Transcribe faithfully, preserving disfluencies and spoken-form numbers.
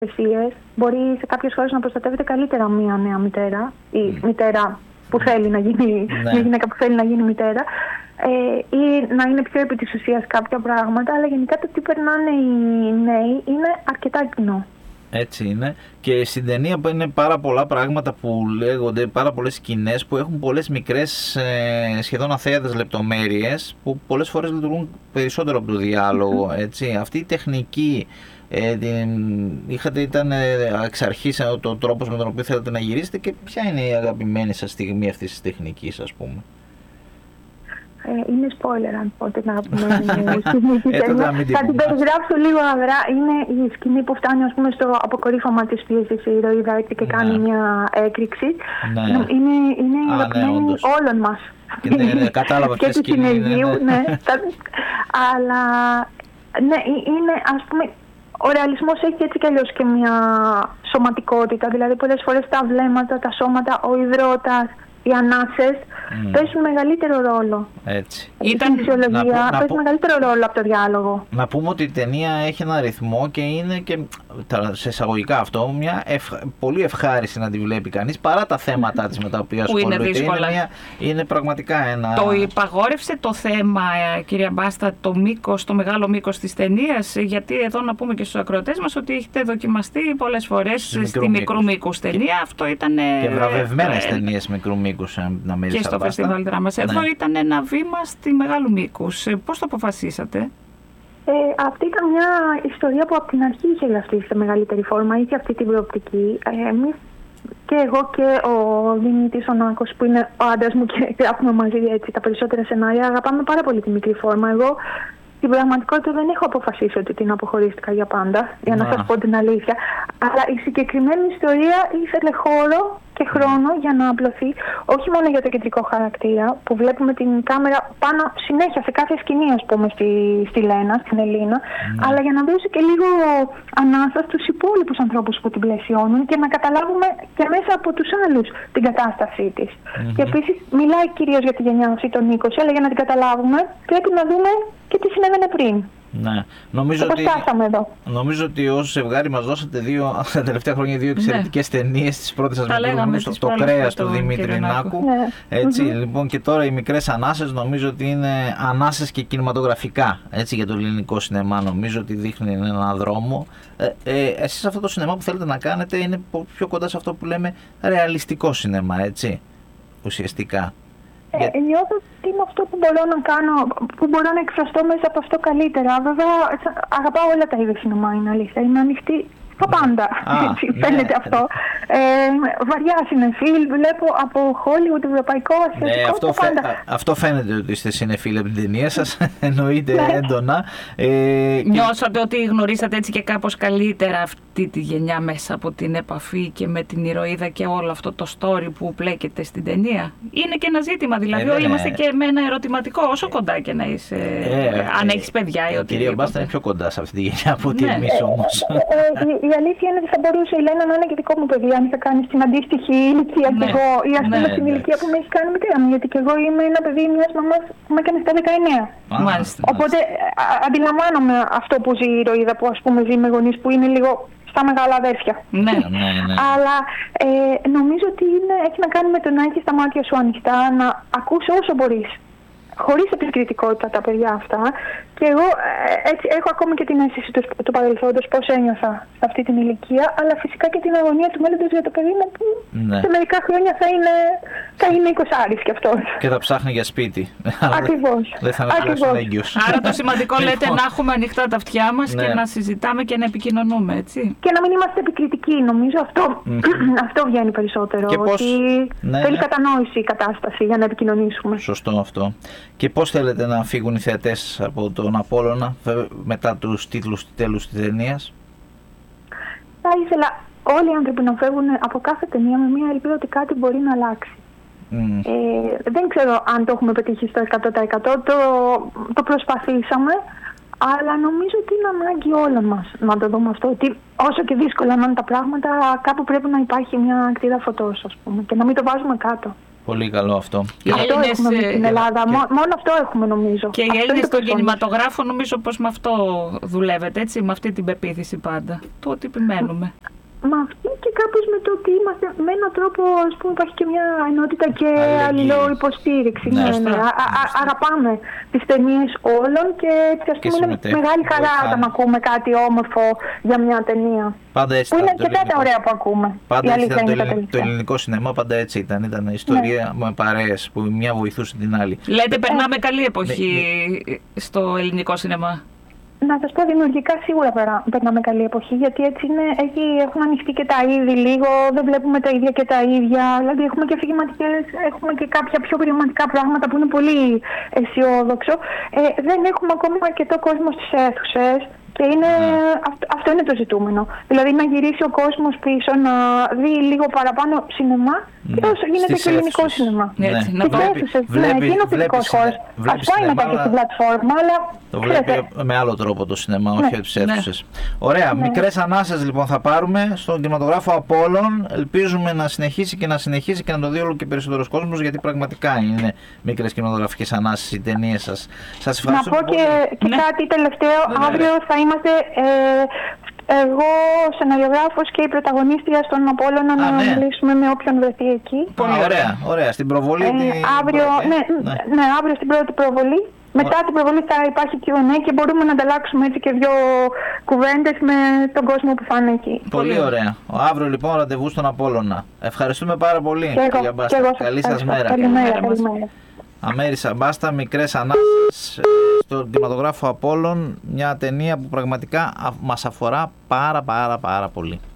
υπηρεσίες. Μπορεί σε κάποιες χώρες να προστατεύεται καλύτερα μια νέα μητέρα ή mm. μητέρα που θέλει να γίνει, ναι. μια γυναίκα που θέλει να γίνει μητέρα, ε, ή να είναι πιο επί της ουσίας κάποια πράγματα, αλλά γενικά το τι περνάνε οι νέοι είναι αρκετά κοινό. Έτσι είναι. Και στην ταινία είναι πάρα πολλά πράγματα που λέγονται, πάρα πολλές σκηνές που έχουν πολλές μικρές, ε, σχεδόν αθέατες λεπτομέρειες που πολλές φορές λειτουργούν περισσότερο από το διάλογο. Έτσι. Αυτή η τεχνική ε, την, είχατε, ήταν ε, εξ αρχής ο τρόπος με τον οποίο θέλετε να γυρίσετε, και ποια είναι η αγαπημένη σας στιγμή αυτής της τεχνικής, ας πούμε? Ε, είναι spoiler αν πω την αγαπημένη μου σκηνή. Θα την περιγράψω λίγο αγρά. Είναι η σκηνή που φτάνει, ας πούμε, στο αποκορύφωμα της πίεσης η ηρωίδα και κάνει ναι. μια έκρηξη. Ναι. Είναι, είναι η αγαπημένη ναι, όλων μας. Ναι, ναι, κατάλαβα ποια σκηνή είναι. Ναι. ναι. Αλλά ναι, είναι, ας πούμε, ο ρεαλισμός έχει έτσι κι αλλιώς και μια σωματικότητα. Δηλαδή πολλές φορές τα βλέμματα, τα σώματα, ο υδρότας, οι ανάσες mm. παίζουν μεγαλύτερο ρόλο. Έτσι. Ήταν... Η φυσιολογία να, παίζει να, μεγαλύτερο ρόλο από το διάλογο. Να πούμε ότι η ταινία έχει ένα ρυθμό και είναι και σε εισαγωγικά αυτό μια ευ... πολύ ευχάριστη να τη βλέπει κανείς, παρά τα θέματα της με τα οποία ασχολείται. Είναι, είναι, μια... είναι πραγματικά ένα... Το υπαγόρευσε το θέμα, κυρία Μπάστα, το μήκος, το μεγάλο μήκος της ταινίας, γιατί εδώ να πούμε και στους ακροατές μας ότι έχετε δοκιμαστεί πολλές φορές στη, στη μικρού μήκους ταινία. Και... αυτό ήταν... Και βραβευμένες ε... ταινίες μικρού μήκους. Να και στο φεστιβάλ δράμας. Ναι. Εδώ ήταν ένα βήμα στη μεγάλου μήκους. Πώς το αποφασίσατε? Ε, αυτή ήταν μια ιστορία που από την αρχή είχε γραφτεί σε μεγαλύτερη φόρμα, είχε αυτή την προοπτική. Ε, εμείς και εγώ και ο Δημήτρης ο Νάκος, που είναι ο άντρας μου και γράφουμε μαζί έτσι, τα περισσότερα σενάρια, αγαπάμε πάρα πολύ τη μικρή φόρμα. Εγώ στην πραγματικότητα δεν έχω αποφασίσει ότι την αποχωρίστηκα για πάντα, για να, να σας πω την αλήθεια. Αλλά η συγκεκριμένη ιστορία ήθελε χώρο και χρόνο για να απλωθεί, όχι μόνο για το κεντρικό χαρακτήρα, που βλέπουμε την κάμερα πάνω συνέχεια σε κάθε σκηνή, ας πούμε, στη, στη Λένα, στην Ελίνα, mm. αλλά για να δώσει και λίγο ανάσα στους υπόλοιπους ανθρώπους που την πλαισιώνουν και να καταλάβουμε και μέσα από τους άλλους την κατάστασή της. Mm-hmm. Και επίσης μιλάει κυρίως για τη γενιά αυτή των είκοσι, αλλά για να την καταλάβουμε πρέπει να δούμε και τι συνέβαινε πριν. Ναι. Νομίζω, ότι, νομίζω ότι ως ζευγάρι μας δώσατε δύο, τα τελευταία χρόνια δύο εξαιρετικές ναι. ταινίες. Τις πρώτες σας με το, το κρέας του Δημήτρη Νάκου. Ναι. Έτσι, mm-hmm. λοιπόν, και τώρα οι μικρές ανάσες νομίζω ότι είναι ανάσες και κινηματογραφικά, έτσι, για το ελληνικό σινεμά. Νομίζω ότι δείχνει έναν δρόμο. Ε, ε, εσείς αυτό το σινεμά που θέλετε να κάνετε είναι πιο κοντά σε αυτό που λέμε ρεαλιστικό σινεμά, έτσι, ουσιαστικά. Ε, Για... Νιώθω ότι είναι αυτό που μπορώ να κάνω, που μπορώ να εκφραστώ μέσα από αυτό καλύτερα. Βέβαια, αγαπάω όλα τα είδη σινεμά, είναι αλήθεια. Είμαι ανοιχτή στα πάντα. Α, έτσι, ναι, φαίνεται αυτό. Ε, βαριά συνεφίλ, βλέπω από Hollywood, ευρωπαϊκό, ασιατικό, ναι, αυτό, τα πάντα. Φαι, αυτό φαίνεται ότι είστε συνεφίλ από την ταινία σας, εννοείται ναι. έντονα. Ε, Νιώσατε και... ότι γνωρίσατε έτσι και κάπως καλύτερα αυτή τη γενιά μέσα από την επαφή και με την ηρωίδα και όλο αυτό το story που πλέκεται στην ταινία? Είναι και ένα ζήτημα, δηλαδή ε, όλοι ναι. είμαστε και με ένα ερωτηματικό, όσο κοντά και να είσαι, ε, αν ε, έχεις παιδιά ή οτιδήποτε. Η κυρία Μπάστα είναι πιο κοντά σε αυτή τη γενιά από ότι ναι. εμείς όμως. Η αλήθεια είναι ότι θα μπορούσε η Λένα να είναι και δικό μου παιδί, αν είχα κάνει στην αντίστοιχη ηλικία ναι. και εγώ, ή ας πούμε ναι, στην ναι. ηλικία που με έχει κάνει η μητέρα μου. Γιατί και εγώ είμαι ένα παιδί μιας μαμάς που με έκανε στα δεκαεννέα. Μάλιστα. Οπότε α, αντιλαμβάνομαι αυτό που ζει η ηρωίδα, που ας πούμε ζει με γονείς που είναι λίγο στα μεγάλα αδέρφια. Ναι, ναι, ναι. Αλλά ε, νομίζω ότι είναι, έχει να κάνει με το να έχεις τα μάτια σου ανοιχτά, να ακούς όσο μπορείς. Χωρίς επικριτικότητα τα παιδιά αυτά. Και εγώ έτσι έχω ακόμη και την αίσθηση του, του παρελθόντος, πώς ένιωθα σε αυτή την ηλικία, αλλά φυσικά και την αγωνία του μέλλοντος για το παιδί μου, που ναι. σε μερικά χρόνια θα είναι, θα είναι εικοσάρης κι αυτός. Και θα ψάχνει για σπίτι. Ακριβώς. Δεν θα είναι έγκυος. Άρα το σημαντικό λέτε να έχουμε ανοιχτά τα αυτιά μας ναι. και να συζητάμε και να επικοινωνούμε, έτσι. Και να μην είμαστε επικριτικοί, νομίζω αυτό, mm. αυτό βγαίνει περισσότερο. Και πώς... ότι ναι, θέλει ναι. κατανόηση η κατάσταση για να επικοινωνήσουμε. Σωστό αυτό. Και πώς θέλετε να φύγουν οι θεατές από τον Απόλλωνα μετά τους τίτλους του τέλους της ταινίας? Θα ήθελα όλοι οι άνθρωποι να φεύγουν από κάθε ταινία με μια ελπίδα ότι κάτι μπορεί να αλλάξει. Mm. Ε, δεν ξέρω αν το έχουμε πετύχει στο εκατό τοις εκατό, το, το προσπαθήσαμε, αλλά νομίζω ότι είναι ανάγκη όλων μας να το δούμε αυτό, ότι όσο και δύσκολα να είναι τα πράγματα, κάπου πρέπει να υπάρχει μια ακτίδα φωτός, ας πούμε, και να μην το βάζουμε κάτω. Πολύ καλό αυτό. Οι αυτό Έλληνες, έχουμε στην Ελλάδα. Και... Μόνο αυτό έχουμε νομίζω. Και οι Έλληνες στον κινηματογράφο νομίζω πως με αυτό δουλεύετε, έτσι, με αυτή την πεποίθηση πάντα. Το ότι επιμένουμε. Με αυτή και κάπως με το ότι είμαστε με έναν τρόπο, ας πούμε, υπάρχει και μια ενότητα και αλληλοϊποστήριξη. Ναι, ναι, ναι. Α, α, αγαπάμε τις ταινίες όλων και ας πούμε είναι μεγάλη χαρά όταν ακούμε κάτι όμορφο για μια ταινία. Πάντα έτσι που ήταν. Είναι και τα ωραία που ακούμε. Πάντα έτσι ήταν το, ελληνικό, το ελληνικό σινεμά, πάντα έτσι ήταν. Ήταν ιστορία ναι. με παρέες που μια βοηθούσε την άλλη. Λέτε, περνάμε ε, καλή εποχή ναι, ναι. στο ελληνικό σινεμά. Να σας πω, δημιουργικά σίγουρα περνάμε καλή εποχή, γιατί έτσι είναι, έχει, έχουν ανοιχτεί και τα είδη λίγο, δεν βλέπουμε τα ίδια και τα ίδια. Δηλαδή έχουμε και αφηγηματικές, έχουμε και κάποια πιο ποιηματικά πράγματα που είναι πολύ αισιόδοξο. Ε, δεν έχουμε ακόμα αρκετό κόσμο στις αίθουσες. Και είναι, mm. αυτό, αυτό είναι το ζητούμενο. Δηλαδή να γυρίσει ο κόσμος πίσω, να δει λίγο παραπάνω σινεμά mm. και όσο γίνεται και ελληνικό σινεμά. Ναι, ναι. Να βλέπει, ναι, και είναι ο φυσικός χώρος. Αυτό είναι και στην πλατφόρμα, αλλά... Το βλέπει με άλλο τρόπο το σινεμά, όχι από τις αίθουσες. Ωραία, ναι. Μικρές ανάσες λοιπόν θα πάρουμε στον κινηματογράφο Απόλλων. Ελπίζουμε να συνεχίσει και να συνεχίσει και να το δει όλο και περισσότερος κόσμος, γιατί πραγματικά είναι μικρές κινηματογραφικές ανάσεις οι ταινίες σας. Σας ευχαριστώ. Να πω και, και ναι. κάτι τελευταίο. Ναι, αύριο ναι. θα είμαστε ε, εγώ, ο σεναριογράφος και η πρωταγωνίστρια στον Απόλλωνα να ναι. μιλήσουμε με όποιον βρεθεί εκεί. Πολύ ωραία, ωραία. Στην προβολή. Ε, την... αύριο, ναι, ναι. ναι, αύριο στην πρώτη προβολή. Μετά την προβολή θα υπάρχει κιου εν έι και μπορούμε να ανταλλάξουμε έτσι και δύο κουβέντες με τον κόσμο που θα είναι εκεί. Πολύ ωραία. Αύριο λοιπόν ραντεβού στον Απόλλωνα. Ευχαριστούμε πάρα πολύ. Και εγώ, κυρία Μπάστα. Και εγώ Καλή σας μέρα. Καλημέρα. Καλημέρα. Αμέρισα Μπάστα, μικρές ανάσες στον κινηματογράφο Απόλλων, μια ταινία που πραγματικά μας αφορά πάρα πάρα πάρα πολύ.